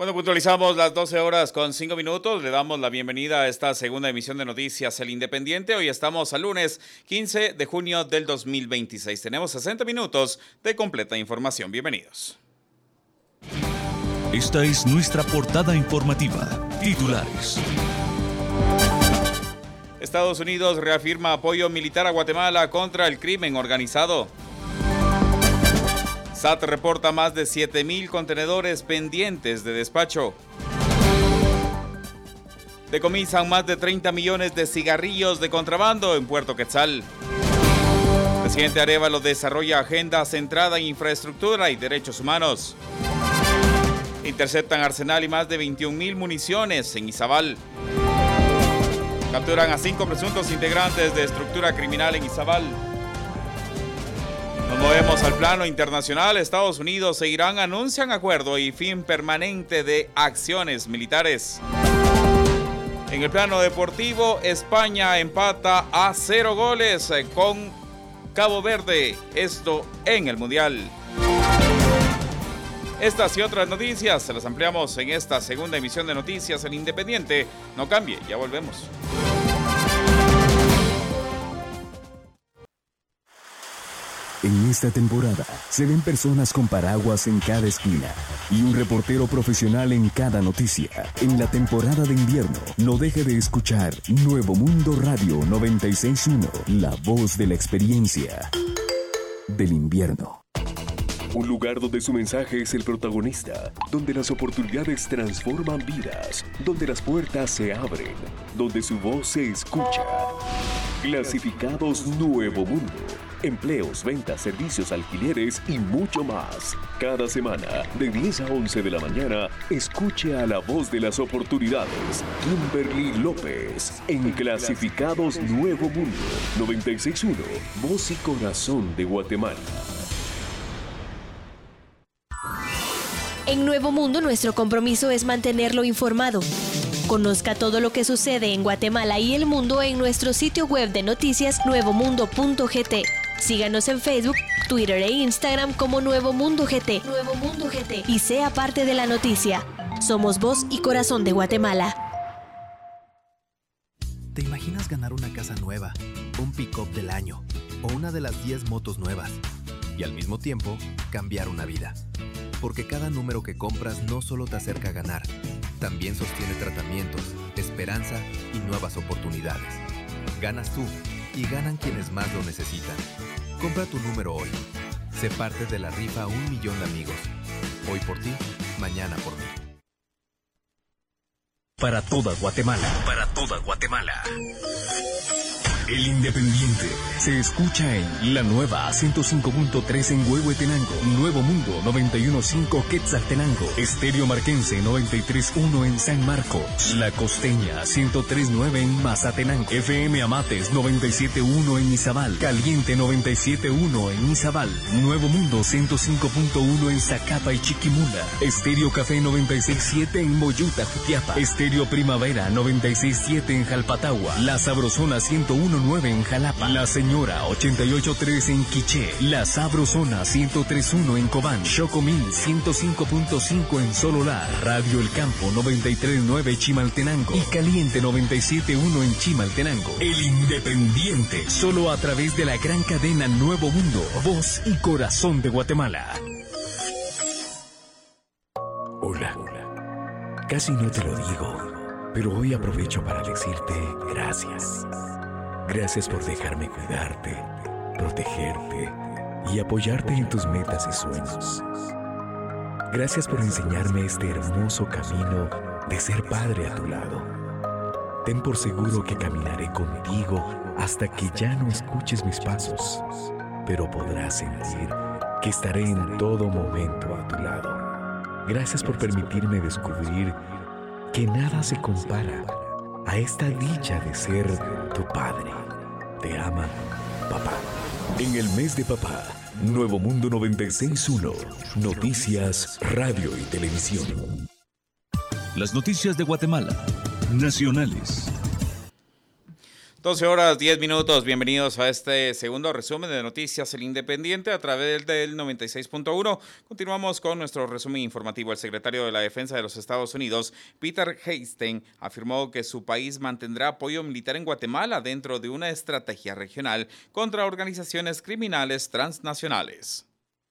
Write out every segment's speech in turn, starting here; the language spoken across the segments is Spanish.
Bueno, puntualizamos las 12 horas con 5 minutos. Le damos la bienvenida a esta segunda emisión de Noticias El Independiente. Hoy estamos al lunes 15 de junio del 2026. Tenemos 60 minutos de completa información. Bienvenidos. Esta es nuestra portada informativa. Titulares. Estados Unidos reafirma apoyo militar a Guatemala contra el crimen organizado. SAT reporta más de 7,000 contenedores pendientes de despacho. Decomisan más de 30 millones de cigarrillos de contrabando en Puerto Quetzal. Presidente Arévalo desarrolla agenda centrada en infraestructura y derechos humanos. Interceptan arsenal y más de 21,000 municiones en Izabal. Capturan a 5 presuntos integrantes de estructura criminal en Izabal. Nos movemos al plano internacional. Estados Unidos e Irán anuncian acuerdo y fin permanente de acciones militares. En el plano deportivo, España empata a 0 goles con Cabo Verde. Esto en el Mundial. Estas y otras noticias se las ampliamos en esta segunda emisión de Noticias El Independiente. No cambie, ya volvemos. En esta temporada se ven personas con paraguas en cada esquina y un reportero profesional en cada noticia. En la temporada de invierno, no deje de escuchar Nuevo Mundo Radio 96.1, la voz de la experiencia del invierno. Un lugar donde su mensaje es el protagonista, donde las oportunidades transforman vidas, donde las puertas se abren, donde su voz se escucha. Clasificados Nuevo Mundo. Empleos, ventas, servicios, alquileres y mucho más. Cada semana, de 10 a 11 de la mañana, escuche a la voz de las oportunidades, Kimberly López, en Clasificados Nuevo Mundo 96.1, voz y corazón de Guatemala. En Nuevo Mundo, nuestro compromiso es mantenerlo informado. Conozca todo lo que sucede en Guatemala y el mundo en nuestro sitio web de noticias nuevomundo.gt. Síganos en Facebook, Twitter e Instagram como Nuevo Mundo GT. Nuevo Mundo GT. Y sea parte de la noticia. Somos voz y corazón de Guatemala. ¿Te imaginas ganar una casa nueva, un pick-up del año o una de las 10 motos nuevas? Y al mismo tiempo, cambiar una vida. Porque cada número que compras no solo te acerca a ganar, también sostiene tratamientos, esperanza y nuevas oportunidades. Ganas tú y ganan quienes más lo necesitan. Compra tu número hoy. Sé parte de la rifa 1 millón de amigos. Hoy por ti, mañana por mí. Para toda Guatemala. Para toda Guatemala. El Independiente se escucha en la nueva 105.3 en Huehuetenango, Nuevo Mundo 91.5 Quetzaltenango, Estéreo Marquense 93.1 en San Marcos, La Costeña 103.9 en Mazatenango, FM Amates 97.1 en Izabal, Caliente 97.1 en Izabal, Nuevo Mundo 105.1 en Zacapa y Chiquimula, Estéreo Café 96.7 en Moyuta, Jutiapa, Estéreo Primavera 96.7 en Jalpatagua, La Sabrosona 101.9 en Jalapa, La Señora 88.3 en Quiché, La Sabrosona 103.1 en Cobán, Chocomil 105.5 en Sololá, Radio El Campo 93.9 Chimaltenango y Caliente 97.1 en Chimaltenango. El Independiente, solo a través de la gran cadena Nuevo Mundo, voz y corazón de Guatemala. Hola. Casi no te lo digo, pero hoy aprovecho para decirte gracias. Gracias por dejarme cuidarte, protegerte y apoyarte en tus metas y sueños. Gracias por enseñarme este hermoso camino de ser padre a tu lado. Ten por seguro que caminaré contigo hasta que ya no escuches mis pasos, pero podrás sentir que estaré en todo momento a tu lado. Gracias por permitirme descubrir que nada se compara a esta dicha de ser tu padre. Te ama, papá. En el mes de papá, Nuevo Mundo 96.1, noticias, radio y televisión. Las noticias de Guatemala, nacionales. 12 horas 10 minutos, bienvenidos a este segundo resumen de Noticias El Independiente a través del 96.1. Continuamos con nuestro resumen informativo. El secretario de la Defensa de los Estados Unidos, Peter Hegseth, afirmó que su país mantendrá apoyo militar en Guatemala dentro de una estrategia regional contra organizaciones criminales transnacionales.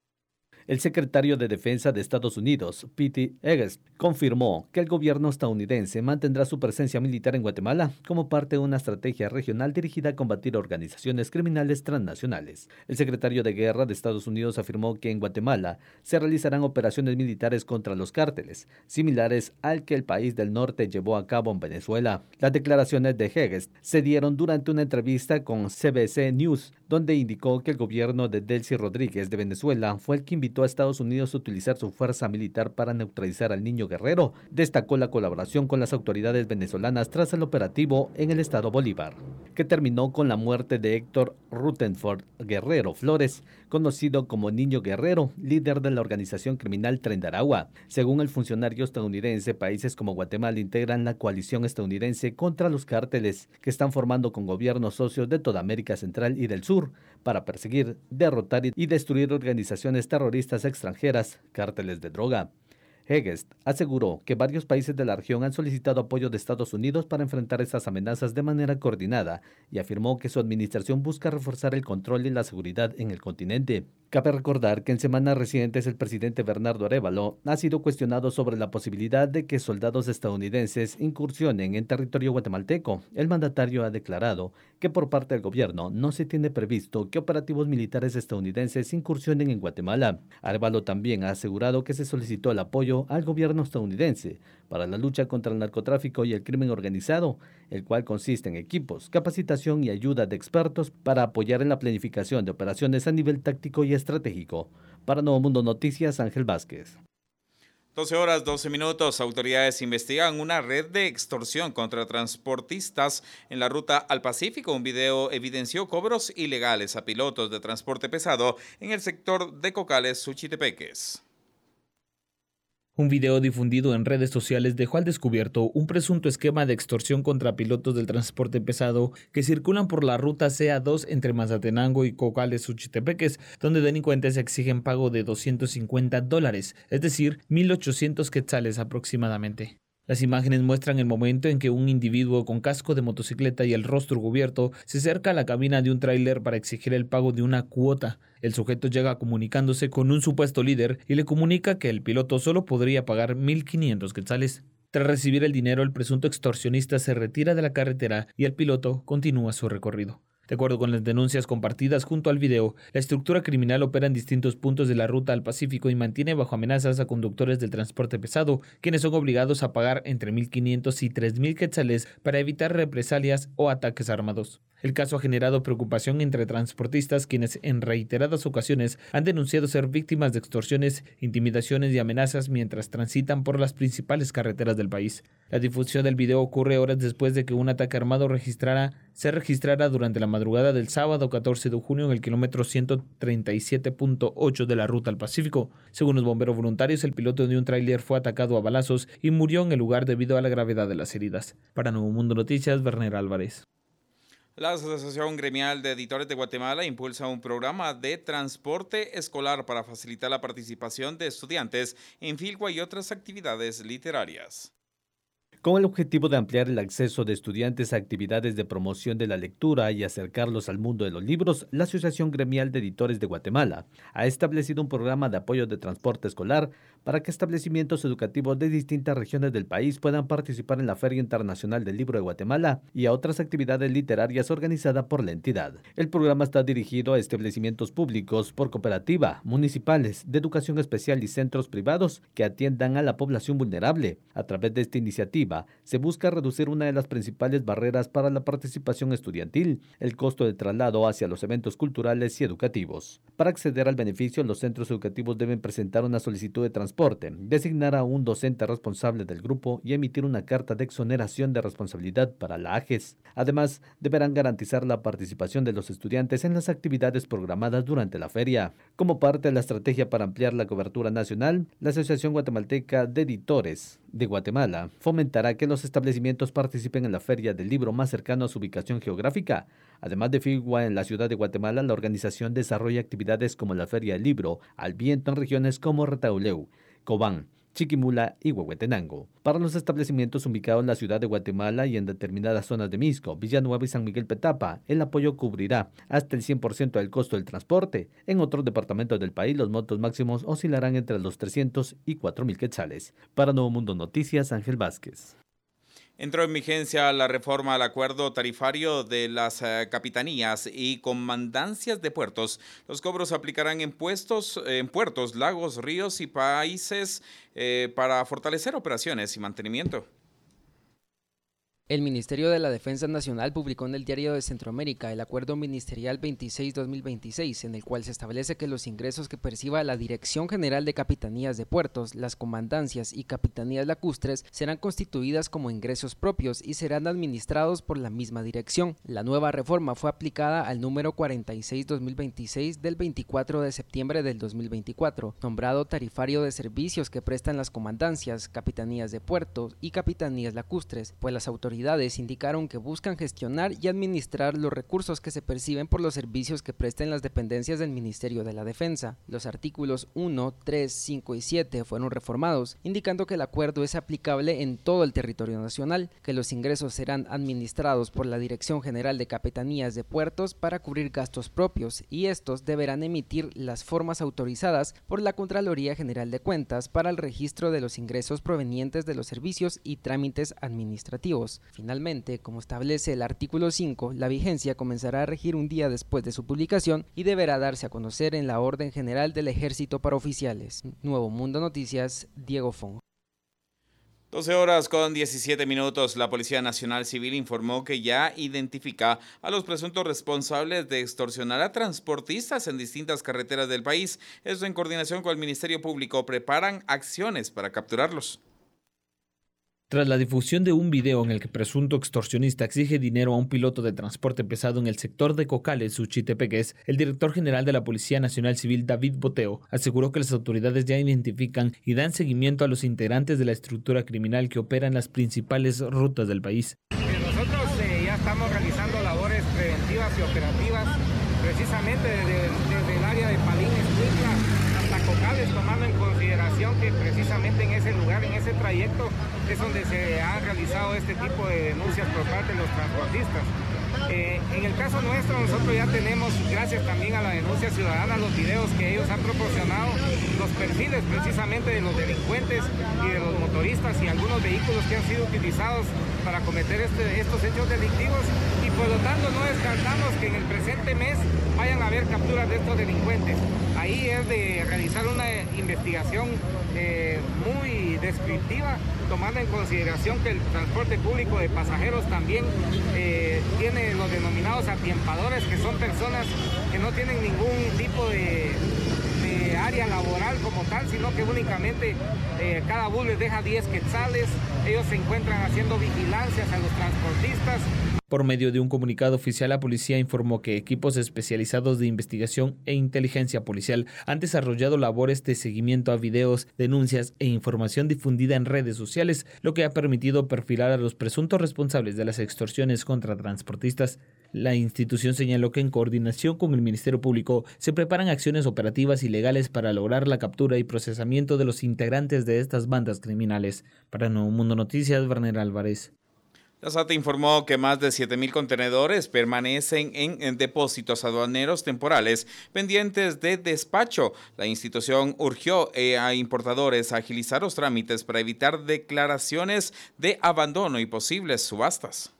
El secretario de Defensa de Estados Unidos, Pete Hegseth, confirmó que el gobierno estadounidense mantendrá su presencia militar en Guatemala como parte de una estrategia regional dirigida a combatir organizaciones criminales transnacionales. El secretario de Guerra de Estados Unidos afirmó que en Guatemala se realizarán operaciones militares contra los cárteles, similares al que el país del norte llevó a cabo en Venezuela. Las declaraciones de Hegseth se dieron durante una entrevista con CBC News, donde indicó que el gobierno de Delcy Rodríguez de Venezuela fue el que invitó a Estados Unidos a utilizar su fuerza militar para neutralizar al Niño Guerrero. Destacó la colaboración con las autoridades venezolanas tras el operativo en el estado Bolívar, que terminó con la muerte de Héctor Rutherford Guerrero Flores, conocido como Niño Guerrero, líder de la organización criminal Tren de Aragua. Según el funcionario estadounidense, países como Guatemala integran la coalición estadounidense contra los cárteles, que están formando con gobiernos socios de toda América Central y del Sur para perseguir, derrotar y destruir organizaciones terroristas extranjeras, cárteles de droga. Hegseth aseguró que varios países de la región han solicitado apoyo de Estados Unidos para enfrentar estas amenazas de manera coordinada y afirmó que su administración busca reforzar el control y la seguridad en el continente. Cabe recordar que en semanas recientes el presidente Bernardo Arévalo ha sido cuestionado sobre la posibilidad de que soldados estadounidenses incursionen en territorio guatemalteco. El mandatario ha declarado que por parte del gobierno no se tiene previsto que operativos militares estadounidenses incursionen en Guatemala. Arévalo también ha asegurado que se solicitó el apoyo al gobierno estadounidense para la lucha contra el narcotráfico y el crimen organizado, el cual consiste en equipos, capacitación y ayuda de expertos para apoyar en la planificación de operaciones a nivel táctico y estratégico. Para Nuevo Mundo Noticias, Ángel Vázquez. 12 horas 12 minutos. Autoridades investigan una red de extorsión contra transportistas en la ruta al Pacífico. Un video evidenció cobros ilegales a pilotos de transporte pesado en el sector de Cocales, Suchitepeques. Un video difundido en redes sociales dejó al descubierto un presunto esquema de extorsión contra pilotos del transporte pesado que circulan por la ruta CA2 entre Mazatenango y Cocales, Suchitepeques, donde delincuentes exigen pago de $250, es decir, 1.800 quetzales aproximadamente. Las imágenes muestran el momento en que un individuo con casco de motocicleta y el rostro cubierto se acerca a la cabina de un tráiler para exigir el pago de una cuota. El sujeto llega comunicándose con un supuesto líder y le comunica que el piloto solo podría pagar 1.500 quetzales. Tras recibir el dinero, el presunto extorsionista se retira de la carretera y el piloto continúa su recorrido. De acuerdo con las denuncias compartidas junto al video, la estructura criminal opera en distintos puntos de la ruta al Pacífico y mantiene bajo amenazas a conductores del transporte pesado, quienes son obligados a pagar entre 1.500 y 3.000 quetzales para evitar represalias o ataques armados. El caso ha generado preocupación entre transportistas, quienes en reiteradas ocasiones han denunciado ser víctimas de extorsiones, intimidaciones y amenazas mientras transitan por las principales carreteras del país. La difusión del video ocurre horas después de que un ataque armado se registrara durante la madrugada del sábado 14 de junio en el kilómetro 137.8 de la ruta al Pacífico. Según los bomberos voluntarios, el piloto de un tráiler fue atacado a balazos y murió en el lugar debido a la gravedad de las heridas. Para Nuevo Mundo Noticias, Werner Álvarez. La Asociación Gremial de Editores de Guatemala impulsa un programa de transporte escolar para facilitar la participación de estudiantes en filgua y otras actividades literarias. Con el objetivo de ampliar el acceso de estudiantes a actividades de promoción de la lectura y acercarlos al mundo de los libros, la Asociación Gremial de Editores de Guatemala ha establecido un programa de apoyo de transporte escolar para que establecimientos educativos de distintas regiones del país puedan participar en la Feria Internacional del Libro de Guatemala y a otras actividades literarias organizadas por la entidad. El programa está dirigido a establecimientos públicos por cooperativa, municipales, de educación especial y centros privados que atiendan a la población vulnerable. A través de esta iniciativa, se busca reducir una de las principales barreras para la participación estudiantil, el costo de traslado hacia los eventos culturales y educativos. Para acceder al beneficio, los centros educativos deben presentar una solicitud de transporte, designar a un docente responsable del grupo y emitir una carta de exoneración de responsabilidad para la AGES. Además, deberán garantizar la participación de los estudiantes en las actividades programadas durante la feria. Como parte de la estrategia para ampliar la cobertura nacional, la Asociación Guatemalteca de Editores de Guatemala fomentará que los establecimientos participen en la Feria del Libro más cercano a su ubicación geográfica. Además de FIGUA en la ciudad de Guatemala, la organización desarrolla actividades como la Feria del Libro al viento en regiones como Retauleu, Cobán, Chiquimula y Huehuetenango. Para los establecimientos ubicados en la ciudad de Guatemala y en determinadas zonas de Mixco, Villanueva y San Miguel Petapa, el apoyo cubrirá hasta el 100% del costo del transporte. En otros departamentos del país, los montos máximos oscilarán entre los 300 y 4.000 quetzales. Para Nuevo Mundo Noticias, Ángel Vázquez. Entró en vigencia la reforma al acuerdo tarifario de las capitanías y comandancias de puertos. Los cobros se aplicarán en puertos, lagos, ríos y países para fortalecer operaciones y mantenimiento. El Ministerio de la Defensa Nacional publicó en el Diario de Centroamérica el Acuerdo Ministerial 26-2026, en el cual se establece que los ingresos que perciba la Dirección General de Capitanías de Puertos, las comandancias y capitanías lacustres serán constituidas como ingresos propios y serán administrados por la misma dirección. La nueva reforma fue aplicada al número 46-2026 del 24 de septiembre del 2024, nombrado tarifario de servicios que prestan las comandancias, capitanías de puertos y capitanías lacustres, pues las autoridades indicaron que buscan gestionar y administrar los recursos que se perciben por los servicios que presten las dependencias del Ministerio de la Defensa. Los artículos 1, 3, 5 y 7 fueron reformados, indicando que el acuerdo es aplicable en todo el territorio nacional, que los ingresos serán administrados por la Dirección General de Capitanías de Puertos para cubrir gastos propios y estos deberán emitir las formas autorizadas por la Contraloría General de Cuentas para el registro de los ingresos provenientes de los servicios y trámites administrativos. Finalmente, como establece el artículo 5, la vigencia comenzará a regir un día después de su publicación y deberá darse a conocer en la Orden General del Ejército para oficiales. Nuevo Mundo Noticias, Diego Fong. 12:17. La Policía Nacional Civil informó que ya identifica a los presuntos responsables de extorsionar a transportistas en distintas carreteras del país. Esto en coordinación con el Ministerio Público. Preparan acciones para capturarlos. Tras la difusión de un video en el que presunto extorsionista exige dinero a un piloto de transporte pesado en el sector de Cocales, Suchitepeques, el director general de la Policía Nacional Civil, David Boteo, aseguró que las autoridades ya identifican y dan seguimiento a los integrantes de la estructura criminal que opera en las principales rutas del país. Nosotros ya estamos realizando labores preventivas y operativas precisamente desde el área de Palín, Escuintla, hasta Cocales, tomando en consideración que precisamente en ese lugar, en ese trayecto, es donde se han realizado este tipo de denuncias por parte de los transportistas. En el caso nuestro, nosotros ya tenemos, gracias también a la denuncia ciudadana, los videos que ellos han proporcionado, los perfiles precisamente de los delincuentes y de los motoristas y algunos vehículos que han sido utilizados para cometer estos hechos delictivos, y por lo tanto no descartamos que en el presente mes vayan a haber capturas de estos delincuentes. Ahí es de realizar una investigación muy descriptiva, tomando en consideración que el transporte público de pasajeros también tiene los denominados atiepadores, que son personas que no tienen ningún tipo de área laboral como tal, sino que únicamente cada bus les deja 10 quetzales. Ellos se encuentran haciendo vigilancias a los transportistas. Por medio de un comunicado oficial, la policía informó que equipos especializados de investigación e inteligencia policial han desarrollado labores de seguimiento a videos, denuncias e información difundida en redes sociales, lo que ha permitido perfilar a los presuntos responsables de las extorsiones contra transportistas. La institución señaló que en coordinación con el Ministerio Público se preparan acciones operativas y legales para lograr la captura y procesamiento de los integrantes de estas bandas criminales. Para Nuevo Mundo Noticias, Werner Álvarez. La SAT informó que más de 7,000 contenedores permanecen en depósitos aduaneros temporales pendientes de despacho. La institución urgió a importadores a agilizar los trámites para evitar declaraciones de abandono y posibles subastas.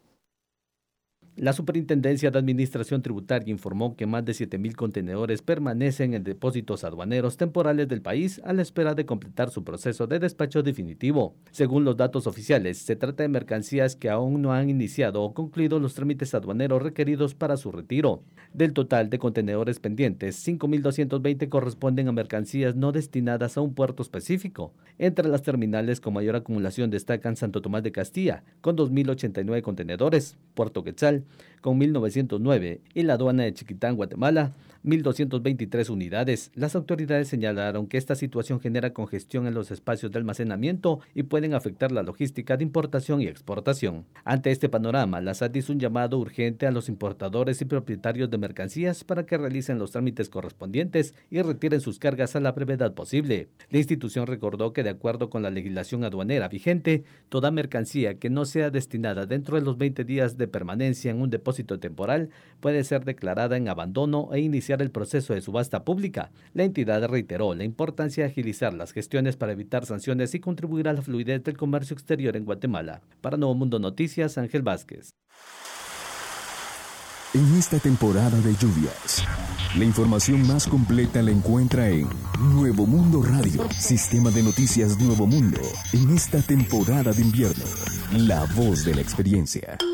La Superintendencia de Administración Tributaria informó que más de 7,000 contenedores permanecen en depósitos aduaneros temporales del país a la espera de completar su proceso de despacho definitivo. Según los datos oficiales, se trata de mercancías que aún no han iniciado o concluido los trámites aduaneros requeridos para su retiro. Del total de contenedores pendientes, 5,220 corresponden a mercancías no destinadas a un puerto específico. Entre las terminales con mayor acumulación destacan Santo Tomás de Castilla, con 2,089 contenedores, Puerto Quetzal, con 1,909, y la aduana de Chiquitán, Guatemala, 1.223 unidades. Las autoridades señalaron que esta situación genera congestión en los espacios de almacenamiento y pueden afectar la logística de importación y exportación. Ante este panorama, la SAT hizo un llamado urgente a los importadores y propietarios de mercancías para que realicen los trámites correspondientes y retiren sus cargas a la brevedad posible. La institución recordó que de acuerdo con la legislación aduanera vigente, toda mercancía que no sea destinada dentro de los 20 días de permanencia en un depósito temporal puede ser declarada en abandono e iniciar el proceso de subasta pública. La entidad reiteró la importancia de agilizar las gestiones para evitar sanciones y contribuir a la fluidez del comercio exterior en Guatemala. Para Nuevo Mundo Noticias, Ángel Vázquez. En esta temporada de lluvias, la información más completa la encuentra en Nuevo Mundo Radio, sistema de noticias Nuevo Mundo. En esta temporada de invierno, la voz de la experiencia.